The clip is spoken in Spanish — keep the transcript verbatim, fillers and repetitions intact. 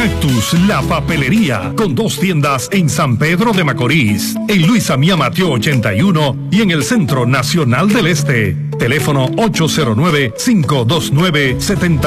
Cactus, la papelería, con dos tiendas en San Pedro de Macorís, en Luis Amía Mateo ochenta y uno y en el Centro Nacional del Este. Teléfono ocho cero nueve, cinco dos nueve, siete